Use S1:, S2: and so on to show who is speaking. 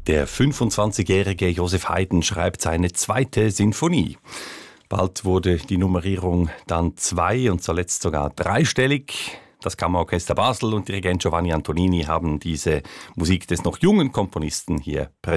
S1: Der 25-jährige Joseph Haydn schreibt seine zweite Sinfonie. Bald wurde die Nummerierung dann 2 und zuletzt sogar 3-stellig. Das Kammerorchester Basel und Dirigent Giovanni Antonini haben diese Musik des noch jungen Komponisten hier präsentiert.